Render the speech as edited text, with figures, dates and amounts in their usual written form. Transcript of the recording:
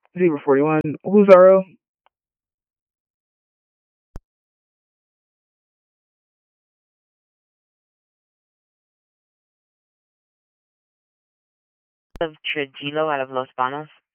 Zebra 41, Luzaro. Of Trujillo out of Los Banos.